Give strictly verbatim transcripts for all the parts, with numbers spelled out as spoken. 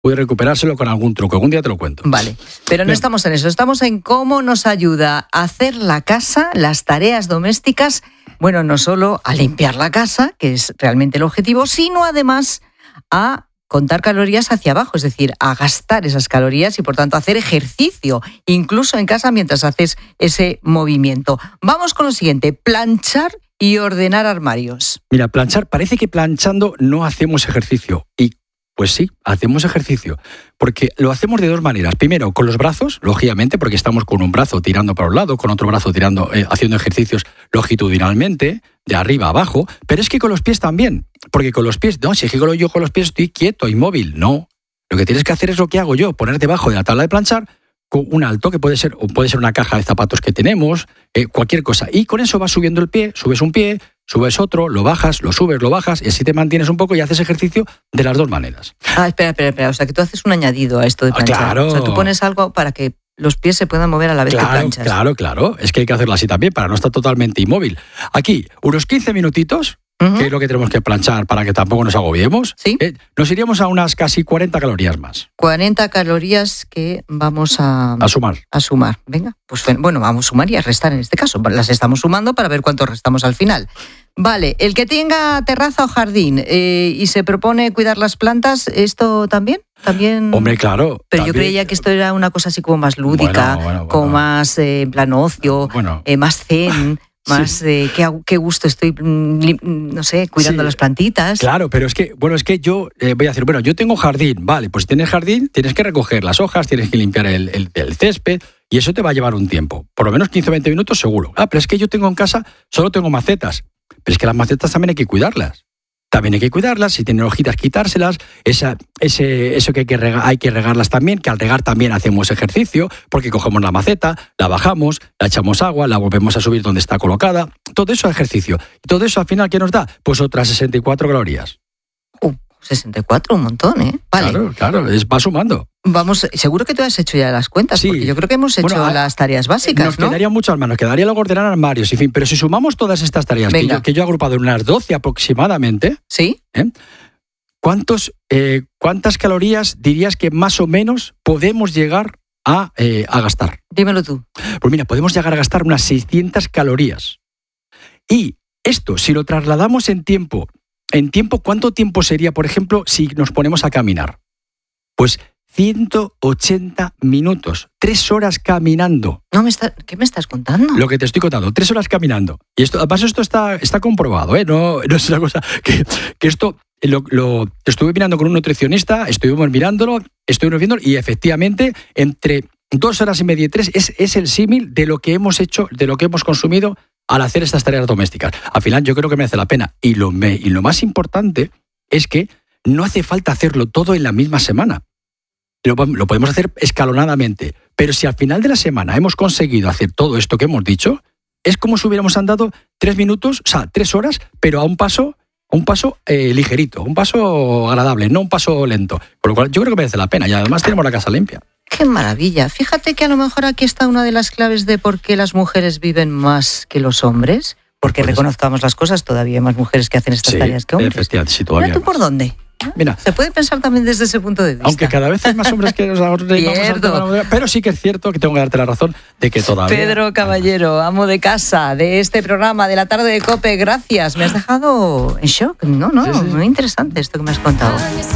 puede recuperárselo con algún truco. Algún día te lo cuento. Vale, pero no Bien. estamos en eso. Estamos en cómo nos ayuda a hacer la casa, las tareas domésticas. Bueno, no solo a limpiar la casa, que es realmente el objetivo, sino además a contar calorías hacia abajo, es decir, a gastar esas calorías y por tanto hacer ejercicio, incluso en casa mientras haces ese movimiento. Vamos con lo siguiente, planchar y ordenar armarios. Mira, planchar, parece que planchando no hacemos ejercicio. Y pues sí, hacemos ejercicio. Porque lo hacemos de dos maneras. Primero, con los brazos, lógicamente, porque estamos con un brazo tirando para un lado, con otro brazo tirando, eh, haciendo ejercicios longitudinalmente, de arriba a abajo. Pero es que con los pies también. Porque con los pies, no, si es que yo con los pies estoy quieto, inmóvil. No. Lo que tienes que hacer es lo que hago yo, poner debajo de la tabla de planchar con un alto, que puede ser, o puede ser una caja de zapatos que tenemos, eh, cualquier cosa. Y con eso vas subiendo el pie, subes un pie, subes otro, lo bajas, lo subes, lo bajas, y así te mantienes un poco y haces ejercicio de las dos maneras. Ah, espera, espera, espera. O sea, que tú haces un añadido a esto de planchar. Ah, claro. O sea, tú pones algo para que los pies se puedan mover a la vez Claro, que planchas. claro, claro. Es que hay que hacerlo así también para no estar totalmente inmóvil. Aquí, unos quince minutitos, Uh-huh. que es lo que tenemos que planchar para que tampoco nos agobiemos. Sí. Eh, nos iríamos a unas casi cuarenta calorías más. cuarenta calorías que vamos a, A sumar. a sumar. Venga, pues bueno, vamos a sumar y a restar en este caso. Las estamos sumando para ver cuánto restamos al final. Vale, el que tenga terraza o jardín eh, y se propone cuidar las plantas, ¿esto también? ¿También? Hombre, claro. Pero yo también. creía que esto era una cosa así como más lúdica, Bueno, bueno, como bueno. más eh, en plan ocio, Bueno. eh, más zen, más Sí. eh, qué, qué gusto estoy, mm, lim- no sé, cuidando Sí. las plantitas. Claro, pero es que, bueno, es que yo eh, voy a decir, bueno, yo tengo jardín, vale, pues si tienes jardín, tienes que recoger las hojas, tienes que limpiar el, el, el césped, y eso te va a llevar un tiempo, por lo menos quince o veinte minutos seguro. Ah, pero es que yo tengo en casa, solo tengo macetas, pero es que las macetas también hay que cuidarlas. También hay que cuidarlas, si tienen hojitas, quitárselas, esa, ese, eso que hay que, regar, hay que regarlas también, que al regar también hacemos ejercicio, porque cogemos la maceta, la bajamos, la echamos agua, la volvemos a subir donde está colocada, todo eso es ejercicio. Y todo eso al final, ¿qué nos da? Pues otras sesenta y cuatro calorías. Uh, sesenta y cuatro, un montón, ¿eh? Vale. Claro, claro, es, va sumando. Vamos, seguro que tú has hecho ya las cuentas, Sí. porque yo creo que hemos hecho Bueno, a- las tareas básicas, Nos ¿no? quedaría mucho más, nos quedaría luego ordenar armarios, en fin, pero si sumamos todas estas tareas que Venga. yo, que yo he agrupado en unas doce aproximadamente, ¿Sí? ¿eh? ¿Cuántos, eh, ¿cuántas calorías dirías que más o menos podemos llegar a, eh, a gastar? Dímelo tú. Pues mira, podemos llegar a gastar unas seiscientas calorías. Y esto, si lo trasladamos en tiempo, en tiempo, ¿cuánto tiempo sería, por ejemplo, si nos ponemos a caminar? Pues ciento ochenta minutos, tres horas caminando. No me está, ¿qué me estás contando? Lo que te estoy contando, tres horas caminando. Y esto, además esto está, está comprobado, ¿eh? No, no es una cosa que, que esto lo, lo estuve mirando con un nutricionista, estuvimos mirándolo, estuvimos viendo y efectivamente entre dos horas y media y tres es, es el símil de lo que hemos hecho, de lo que hemos consumido al hacer estas tareas domésticas. Al final yo creo que merece la pena. Y lo, me, y lo más importante es que no hace falta hacerlo todo en la misma semana. Lo, lo podemos hacer escalonadamente. Pero si al final de la semana hemos conseguido hacer todo esto que hemos dicho, es como si hubiéramos andado tres minutos, o sea, tres horas, pero a un paso, un paso eh, ligerito, un paso agradable, no un paso lento. Por lo cual yo creo que merece la pena y además tenemos la casa limpia. ¡Qué maravilla! Fíjate que a lo mejor aquí está una de las claves de por qué las mujeres viven más que los hombres. Porque Pues- reconozcamos las cosas, todavía hay más mujeres que hacen estas Sí, tareas que hombres. efectivamente, sí, ¿Mira todavía. tú por dónde? Mira, Se puede pensar también desde ese punto de vista. aunque cada vez hay más hombres que nos ahorramos, Cierto. pero sí que es cierto que tengo que darte la razón de que todavía. Pedro Caballero, amo de casa de este programa de la tarde de COPE, gracias. Me has dejado en shock. No, no, Sí, sí. muy interesante esto que me has contado.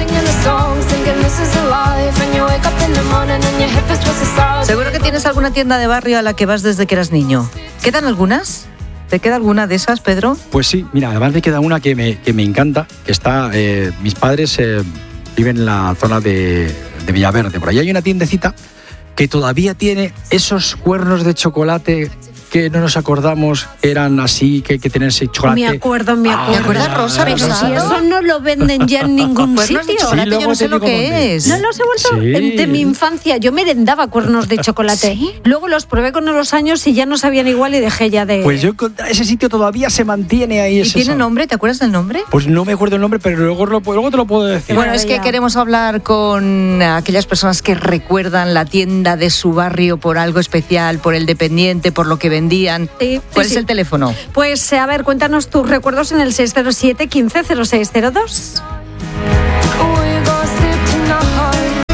Seguro que tienes alguna tienda de barrio a la que vas desde que eras niño. ¿Quedan algunas? ¿Te queda alguna de esas, Pedro? Pues sí, mira, además me queda una que me, que me encanta, que está, eh, mis padres eh, viven en la zona de, de Villaverde, por ahí hay una tiendecita que todavía tiene esos cuernos de chocolate que no nos acordamos que eran así, que, que tenían ese chocolate. Me acuerdo, me Ah, acuerdo. acuerdas, Rosa, Pero rosado? si eso no lo venden ya en ningún Cuernos de sitio. chocolate, luego yo no sé te lo digo que dónde. es. ¿No los he vuelto? Sí. En- De mi infancia, yo merendaba cuernos de chocolate. Luego los probé con los años y ya no sabían igual y dejé ya de... Pues yo ese sitio todavía se mantiene ahí. ¿Y ese tiene sabor. nombre? ¿Te acuerdas del nombre? Pues no me acuerdo el nombre, pero luego, lo- luego te lo puedo decir. Bueno, es que ya. queremos hablar con aquellas personas que recuerdan la tienda de su barrio por algo especial, por el dependiente, por lo que vendían. Sí, ¿Cuál sí, es sí. el teléfono? Pues a ver, cuéntanos tus recuerdos en el seis cero siete, quince, cero seis cero dos.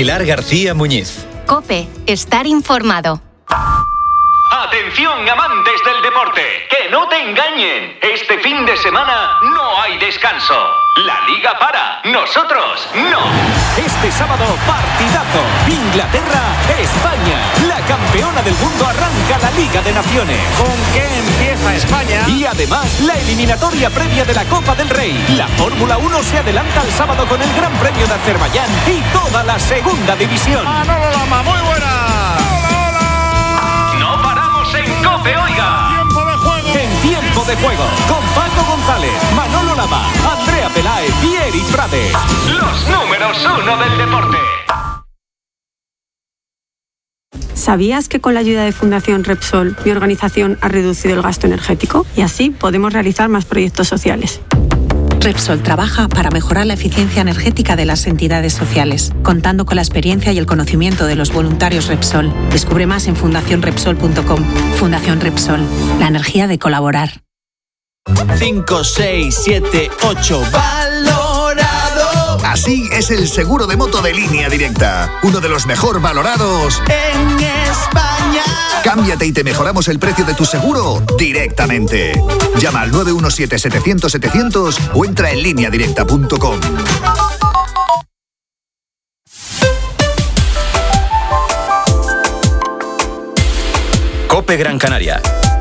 Pilar García Muñiz. COPE. Estar informado. Atención, amantes del deporte, que no te engañen. Este fin de semana no hay descanso. La liga para, nosotros no. Este sábado, partidazo. Inglaterra, España. La campeona del mundo arranca la Liga de Naciones. ¿Con qué empieza España? Y además, la eliminatoria previa de la Copa del Rey. La Fórmula uno se adelanta al sábado con el Gran Premio de Azerbaiyán y toda la segunda división. Manolo Lama, muy buena. En COPE, oiga. Tiempo de juego. En Tiempo de Juego, con Paco González, Manolo Lama, Andrea Peláez y Eric Frade. Los números uno del deporte. ¿Sabías que con la ayuda de Fundación Repsol, mi organización ha reducido el gasto energético? Y así podemos realizar más proyectos sociales. Repsol trabaja para mejorar la eficiencia energética de las entidades sociales, contando con la experiencia y el conocimiento de los voluntarios Repsol. Descubre más en fundación repsol punto com. Fundación Repsol, la energía de colaborar. cinco, seis, siete, ocho. ¡Valorado! Así es el seguro de moto de Línea Directa. Uno de los mejor valorados en España. Cámbiate y te mejoramos el precio de tu seguro directamente. Llama al nueve uno siete, setecientos, setecientos o entra en línea directa punto com. COPE Gran Canaria.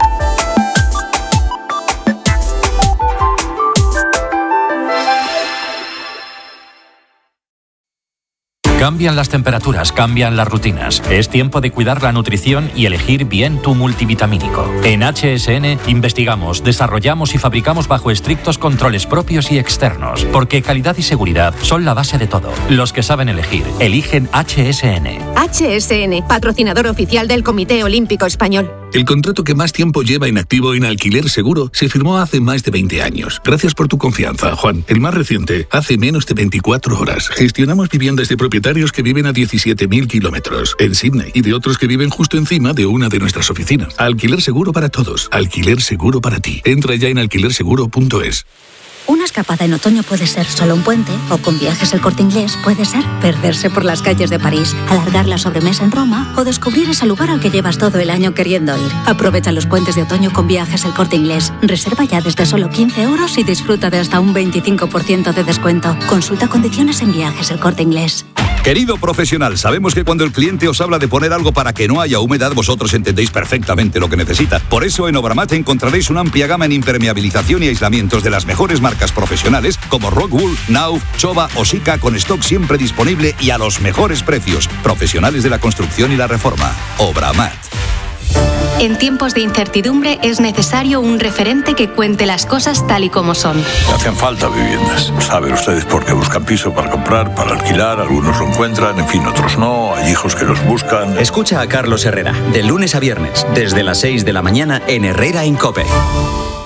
Cambian las temperaturas, cambian las rutinas. Es tiempo de cuidar la nutrición y elegir bien tu multivitamínico. En H S N investigamos, desarrollamos y fabricamos bajo estrictos controles propios y externos, porque calidad y seguridad son la base de todo. Los que saben elegir, eligen H S N. H S N, patrocinador oficial del Comité Olímpico Español. El contrato que más tiempo lleva inactivo en Alquiler Seguro se firmó hace más de veinte años. Gracias por tu confianza, Juan. El más reciente, hace menos de veinticuatro horas. Gestionamos viviendas de propietarios que viven a diecisiete mil kilómetros en Sydney y de otros que viven justo encima de una de nuestras oficinas. Alquiler Seguro para todos. Alquiler Seguro para ti. Entra ya en alquiler seguro punto es. Una escapada en otoño puede ser solo un puente, o con Viajes El Corte Inglés puede ser perderse por las calles de París, alargar la sobremesa en Roma o descubrir ese lugar al que llevas todo el año queriendo ir. Aprovecha los puentes de otoño con Viajes El Corte Inglés. Reserva ya desde solo quince euros y disfruta de hasta un veinticinco por ciento de descuento. Consulta condiciones en Viajes El Corte Inglés. Querido profesional, sabemos que cuando el cliente os habla de poner algo para que no haya humedad, vosotros entendéis perfectamente lo que necesita. Por eso en Obramat encontraréis una amplia gama en impermeabilización y aislamientos de las mejores marcas profesionales como Rockwool, Nauf, Chova o Sika, con stock siempre disponible y a los mejores precios. Profesionales de la construcción y la reforma. Obramat. En tiempos de incertidumbre es necesario un referente que cuente las cosas tal y como son. Hacen falta viviendas. Saben ustedes por qué buscan piso para comprar, para alquilar. Algunos lo encuentran, en fin, otros no. Hay hijos que los buscan. Escucha a Carlos Herrera, de lunes a viernes, desde las seis de la mañana en Herrera en COPE.